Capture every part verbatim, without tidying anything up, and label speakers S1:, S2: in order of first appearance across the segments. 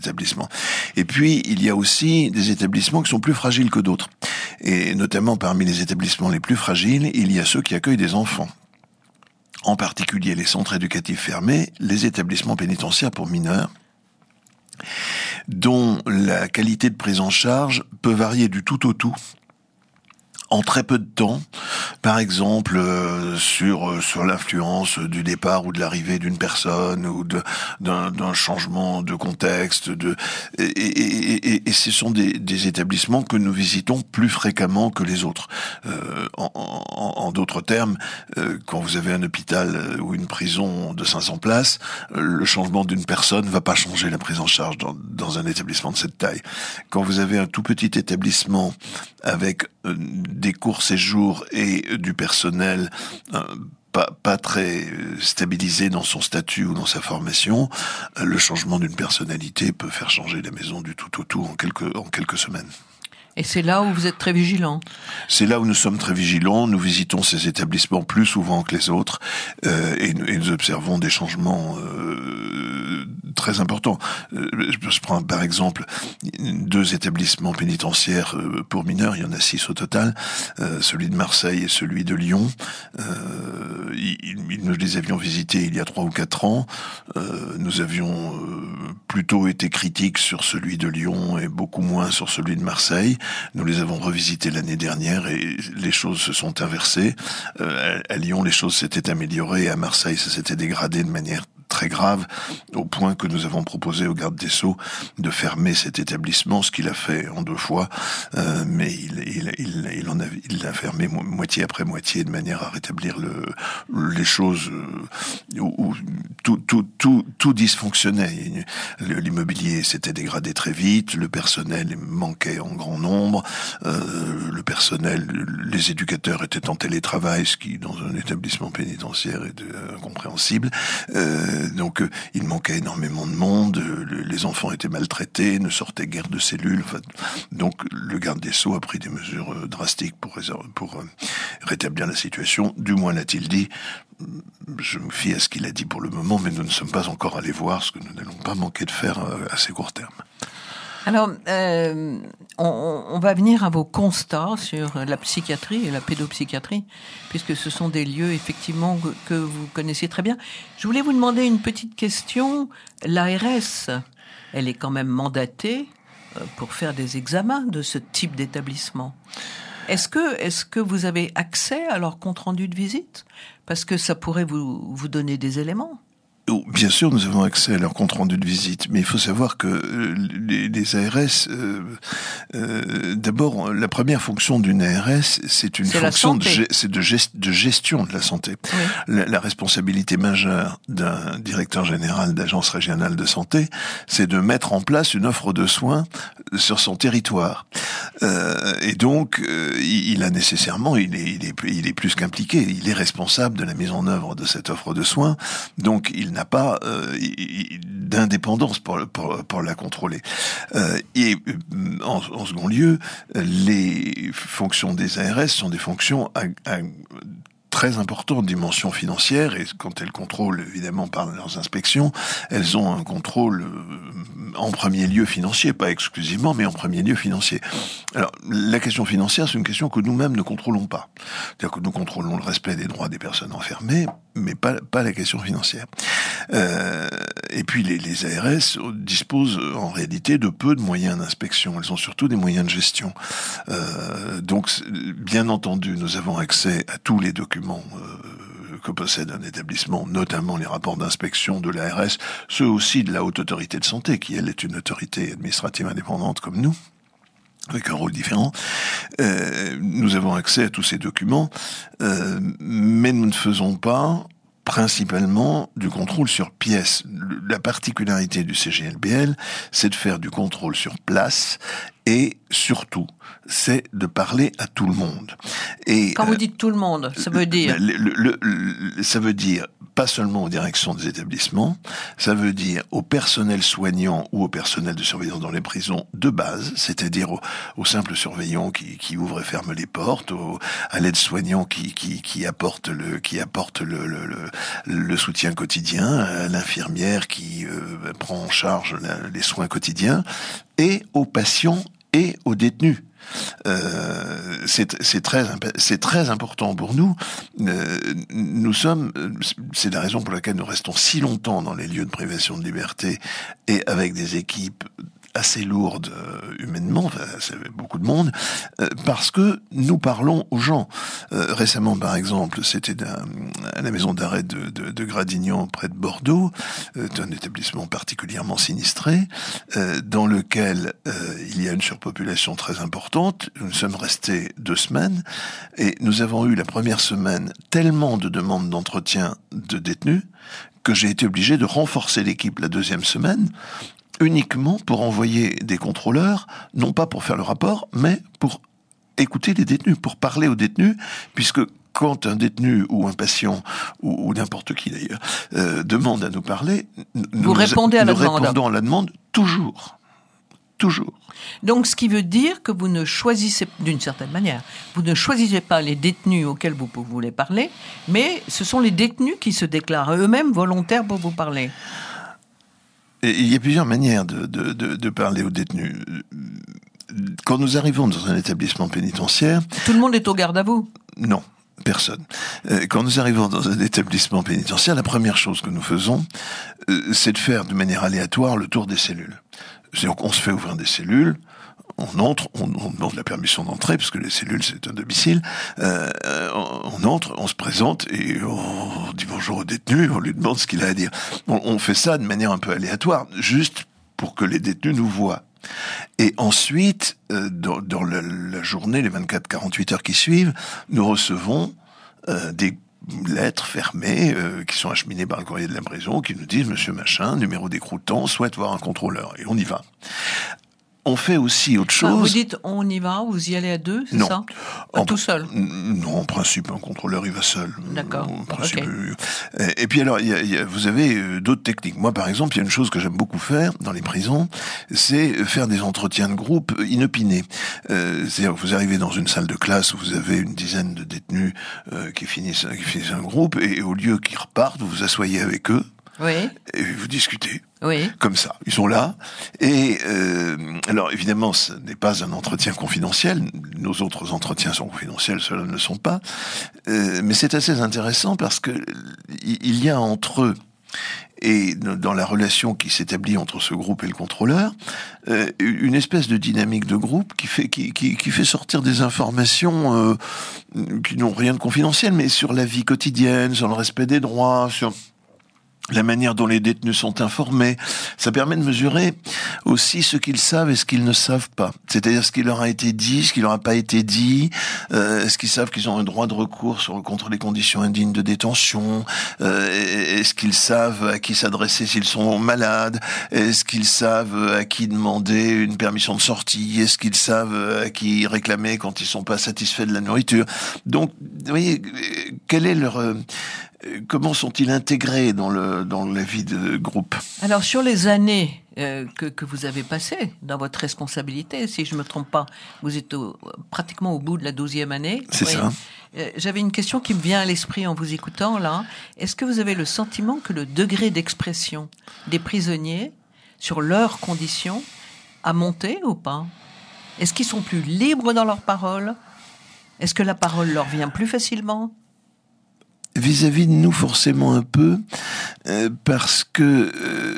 S1: établissements. Et puis, il y a aussi des établissements qui sont plus fragiles que d'autres. Et notamment, parmi les établissements les plus fragiles, il y a ceux qui accueillent des enfants. En particulier les centres éducatifs fermés, les établissements pénitentiaires pour mineurs, dont la qualité de prise en charge peut varier du tout au tout, en très peu de temps, par exemple euh, sur euh, sur l'influence du départ ou de l'arrivée d'une personne ou de, d'un, d'un changement de contexte. De et, et, et, et ce sont des, des établissements que nous visitons plus fréquemment que les autres. Euh, en, en, en d'autres termes, euh, quand vous avez un hôpital ou une prison de cinq cents places, euh, le changement d'une personne va pas changer la prise en charge dans, dans un établissement de cette taille. Quand vous avez un tout petit établissement avec euh, des courts séjours et du personnel euh, pas, pas très stabilisé dans son statut ou dans sa formation, euh, le changement d'une personnalité peut faire changer la maison du tout au tout en quelques, en quelques semaines.
S2: Et c'est là où vous êtes très vigilant.
S1: C'est là où nous sommes très vigilants. Nous visitons ces établissements plus souvent que les autres euh, et, et nous observons des changements euh, très importants. Euh, je prends par exemple deux établissements pénitentiaires euh, pour mineurs. Il y en a six au total. Euh, celui de Marseille et celui de Lyon. Euh, il, il, nous les avions visités il y a trois ou quatre ans. Euh, nous avions euh, plutôt été critiques sur celui de Lyon et beaucoup moins sur celui de Marseille. Nous les avons revisités l'année dernière et les choses se sont inversées. Euh, à Lyon, les choses s'étaient améliorées et à Marseille, ça s'était dégradé de manière très grave, au point que nous avons proposé au garde des Sceaux de fermer cet établissement, ce qu'il a fait en deux fois, euh, mais il, il, il, il en a, il l'a fermé mo- moitié après moitié de manière à rétablir le, les choses euh, où, où tout, tout, tout, tout dysfonctionnait. L'immobilier s'était dégradé très vite, le personnel manquait en grand nombre, euh, le personnel, les éducateurs étaient en télétravail, ce qui, dans un établissement pénitentiaire, est euh, incompréhensible. Euh, Donc, euh, il manquait énormément de monde, euh, les enfants étaient maltraités, ne sortaient guère de cellules. Enfin, donc, le garde des Sceaux a pris des mesures euh, drastiques pour, pour euh, rétablir la situation. Du moins l'a-t-il dit. Je me fie à ce qu'il a dit pour le moment, mais nous ne sommes pas encore allés voir, ce que nous n'allons pas manquer de faire euh, à assez court terme.
S2: Alors, euh, on, on va venir à vos constats sur la psychiatrie et la pédopsychiatrie, puisque ce sont des lieux, effectivement, que, que vous connaissiez très bien. Je voulais vous demander une petite question. L'A R S, elle est quand même mandatée pour faire des examens de ce type d'établissement. Est-ce que, est-ce que vous avez accès à leur compte-rendu de visite ? Parce que ça pourrait vous, vous donner des éléments.
S1: Bien sûr, nous avons accès à leur compte-rendu de visite, mais il faut savoir que les, les A R S, euh, euh, d'abord, la première fonction d'une A R S, c'est une
S2: c'est
S1: fonction de, c'est de, gest, de gestion de la santé. Oui. La, la responsabilité majeure d'un directeur général d'agence régionale de santé, c'est de mettre en place une offre de soins sur son territoire. Euh, et donc, euh, il, il a nécessairement, il est, il est, il est plus qu'impliqué. Il est responsable de la mise en œuvre de cette offre de soins. Donc, il n'a pas euh, d'indépendance pour, pour, pour la contrôler. Euh, et en, en second lieu, les fonctions des A R S sont des fonctions à, à très importante dimension financière, et quand elles contrôlent évidemment par leurs inspections, elles ont un contrôle en premier lieu financier, pas exclusivement, mais en premier lieu financier. Alors, la question financière, c'est une question que nous-mêmes ne contrôlons pas. C'est-à-dire que nous contrôlons le respect des droits des personnes enfermées, mais pas, pas la question financière. Euh, et puis les, les A R S disposent en réalité de peu de moyens d'inspection. Elles ont surtout des moyens de gestion. Euh, donc, bien entendu, nous avons accès à tous les documents euh, que possède un établissement, notamment les rapports d'inspection de l'A R S, ceux aussi de la Haute Autorité de Santé, qui elle est une autorité administrative indépendante comme nous, avec un rôle différent. Euh, nous avons accès à tous ces documents, euh, mais nous ne faisons pas principalement du contrôle sur pièce. La particularité du C G L B L, c'est de faire du contrôle sur place Et surtout, c'est de parler à tout le monde. Et
S2: quand vous dites tout le monde, ça veut dire
S1: le, le, le, le, ça veut dire pas seulement aux directions des établissements, ça veut dire au personnel soignant ou au personnel de surveillance dans les prisons de base, c'est-à-dire aux, aux simples surveillants qui, qui ouvrent et ferment les portes, aux, à l'aide-soignant qui, qui, qui apporte le, qui apporte le, le, le, le soutien quotidien, à l'infirmière qui euh, prend en charge la, les soins quotidiens, et aux patients et aux détenus. Euh, c'est, c'est très, c'est très important pour nous. Euh, nous sommes, c'est la raison pour laquelle nous restons si longtemps dans les lieux de privation de liberté et avec des équipes assez lourde euh, humainement, enfin, c'est beaucoup de monde, euh, parce que nous parlons aux gens. Euh, récemment, par exemple, c'était à la maison d'arrêt de, de, de Gradignan, près de Bordeaux, euh, un établissement particulièrement sinistré, euh, dans lequel euh, il y a une surpopulation très importante. Nous sommes restés deux semaines, et nous avons eu la première semaine tellement de demandes d'entretien de détenus que j'ai été obligé de renforcer l'équipe la deuxième semaine, uniquement pour envoyer des contrôleurs, non pas pour faire le rapport, mais pour écouter les détenus, pour parler aux détenus, puisque quand un détenu ou un patient, ou, ou n'importe qui d'ailleurs, euh, demande à nous parler,
S2: vous
S1: nous,
S2: répondez à
S1: nous
S2: la demande.
S1: répondons à la demande toujours. Toujours.
S2: Donc, ce qui veut dire que vous ne choisissez, d'une certaine manière, vous ne choisissez pas les détenus auxquels vous voulez parler, mais ce sont les détenus qui se déclarent eux-mêmes volontaires pour vous parler.
S1: Et il y a plusieurs manières de, de, de, de parler aux détenus. Quand nous arrivons dans un établissement pénitentiaire...
S2: Tout le monde est au garde à vous ?
S1: Non, personne. Quand nous arrivons dans un établissement pénitentiaire, la première chose que nous faisons, c'est de faire de manière aléatoire le tour des cellules. C'est-à-dire qu'on se fait ouvrir des cellules, on entre, on, on demande la permission d'entrer, parce que les cellules, c'est un domicile. Euh, on entre, on se présente, et on dit bonjour au détenu, on lui demande ce qu'il a à dire. On, on fait ça de manière un peu aléatoire, juste pour que les détenus nous voient. Et ensuite, euh, dans, dans la, la journée, les vingt-quatre à quarante-huit heures qui suivent, nous recevons euh, des lettres fermées euh, qui sont acheminées par le courrier de la prison, qui nous disent « Monsieur Machin, numéro d'écroutant, souhaite voir un contrôleur ». Et on y va. On fait aussi autre chose.
S2: Enfin, vous dites on y va, vous y allez à deux, c'est
S1: non.
S2: ça en, Tout seul?
S1: Non, en principe, un contrôleur, il va seul.
S2: D'accord.
S1: En principe,
S2: okay.
S1: Et, et puis alors, il y a, il y a, vous avez d'autres techniques. Moi, par exemple, il y a une chose que j'aime beaucoup faire dans les prisons, c'est faire des entretiens de groupe inopinés. Euh, c'est-à-dire que vous arrivez dans une salle de classe où vous avez une dizaine de détenus euh, qui finissent, qui finissent un groupe, et au lieu qu'ils repartent, vous vous asseyez avec eux.
S2: Oui.
S1: Et vous discutez.
S2: Oui.
S1: Comme ça. Ils sont là. Et euh, alors, évidemment, ce n'est pas un entretien confidentiel. Nos autres entretiens sont confidentiels, ceux-là ne le sont pas. Euh, mais c'est assez intéressant parce que il y a entre eux et dans la relation qui s'établit entre ce groupe et le contrôleur, euh, une espèce de dynamique de groupe qui fait qui qui, qui fait sortir des informations euh, qui n'ont rien de confidentiel, mais sur la vie quotidienne, sur le respect des droits, sur la manière dont les détenus sont informés. Ça permet de mesurer aussi ce qu'ils savent et ce qu'ils ne savent pas. C'est-à-dire ce qui leur a été dit, ce qui leur a pas été dit, euh, est-ce qu'ils savent qu'ils ont un droit de recours sur, contre les conditions indignes de détention, euh, est-ce qu'ils savent à qui s'adresser s'ils sont malades, est-ce qu'ils savent à qui demander une permission de sortie, est-ce qu'ils savent à qui réclamer quand ils sont pas satisfaits de la nourriture. Donc, vous voyez, quel est leur... Euh, comment sont-ils intégrés dans le dans la vie de groupe?
S2: Alors sur les années euh, que que vous avez passées dans votre responsabilité, si je me trompe pas, vous êtes au, pratiquement au bout de la douzième année.
S1: C'est oui. ça.
S2: Euh, j'avais une question qui me vient à l'esprit en vous écoutant là. Est-ce que vous avez le sentiment que le degré d'expression des prisonniers sur leurs conditions a monté ou pas? Est-ce qu'ils sont plus libres dans leurs paroles? Est-ce que la parole leur vient plus facilement?
S1: Vis-à-vis de nous, forcément un peu, euh, parce que euh,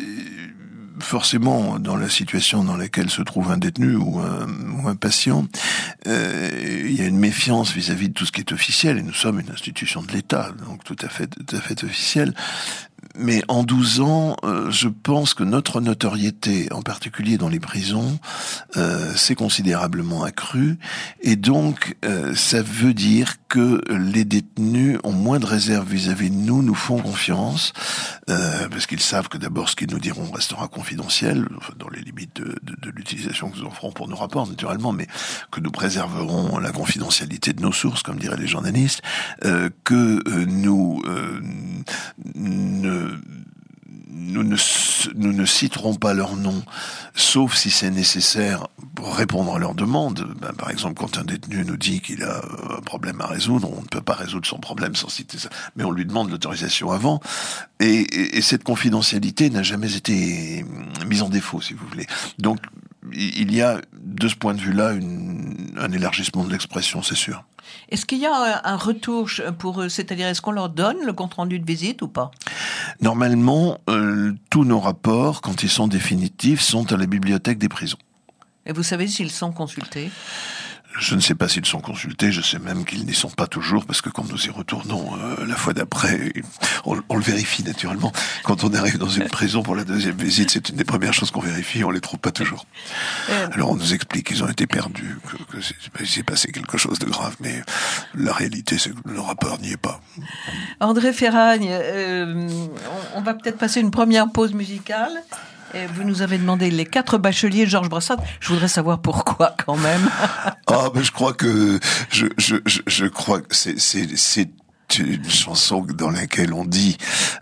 S1: forcément, dans la situation dans laquelle se trouve un détenu ou un, ou un patient, euh, il y a une méfiance vis-à-vis de tout ce qui est officiel, et nous sommes une institution de l'État, donc tout à fait, tout à fait officielle. mais en douze ans, euh, je pense que notre notoriété, en particulier dans les prisons, euh, s'est considérablement accrue. Et donc, euh, ça veut dire que les détenus ont moins de réserve vis-à-vis de nous, nous font confiance, euh, parce qu'ils savent que d'abord, ce qu'ils nous diront restera confidentiel, enfin, dans les limites de, de, de l'utilisation que nous en ferons pour nos rapports, naturellement, mais que nous préserverons la confidentialité de nos sources, comme diraient les journalistes, euh, que euh, nous euh, ne Nous ne, nous ne citerons pas leur nom, sauf si c'est nécessaire pour répondre à leurs demandes. Ben, par exemple, quand un détenu nous dit qu'il a un problème à résoudre, on ne peut pas résoudre son problème sans citer ça, mais on lui demande l'autorisation avant. Et, et, et cette confidentialité n'a jamais été mise en défaut, si vous voulez. Donc, il y a, de ce point de vue-là, une, un élargissement de l'expression, c'est sûr.
S2: Est-ce qu'il y a un retour pour eux, c'est-à-dire est-ce qu'on leur donne le compte-rendu de visite ou pas ?
S1: Normalement, euh, tous nos rapports, quand ils sont définitifs, sont à la bibliothèque des prisons.
S2: Et vous savez s'ils sont consultés ?
S1: Je ne sais pas s'ils sont consultés, je sais même qu'ils n'y sont pas toujours, parce que quand nous y retournons euh, la fois d'après, on, on le vérifie naturellement. Quand on arrive dans une prison pour la deuxième visite, c'est une des premières choses qu'on vérifie, on les trouve pas toujours. Euh... Alors on nous explique qu'ils ont été perdus, que, que c'est, il s'est passé quelque chose de grave, mais la réalité c'est que le rapport n'y est pas.
S2: André Ferragne, euh, on, on va peut-être passer une première pause musicale. Et vous nous avez demandé les quatre bacheliers de Georges Brassens. Je voudrais savoir pourquoi, quand même.
S1: Ah, ben je crois que je je je, je crois que c'est c'est c'est une chanson dans laquelle on dit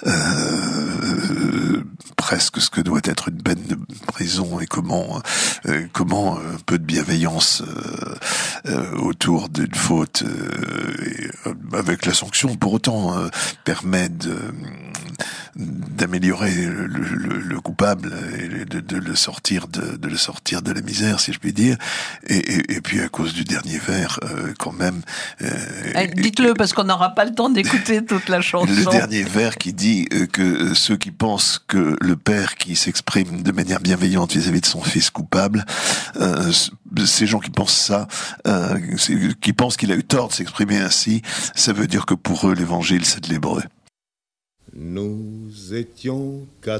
S1: euh, presque ce que doit être une peine de prison et comment euh, comment un peu de bienveillance euh, euh, autour d'une faute euh, et, euh, avec la sanction pour autant euh, permet de d'améliorer le, le, le coupable et de, de le sortir de, de le sortir de la misère, si je puis dire. Et, et, et puis à cause du dernier vers, euh, quand même. Euh,
S2: Dites-le parce qu'on n'aura pas le temps d'écouter toute la chanson.
S1: Le dernier vers qui dit euh, que ceux qui pensent que le père qui s'exprime de manière bienveillante vis-à-vis de son fils coupable, euh, ces gens qui pensent ça, euh, qui pensent qu'il a eu tort de s'exprimer ainsi, ça veut dire que pour eux l'évangile c'est de l'hébreu.
S3: Nous étions quatre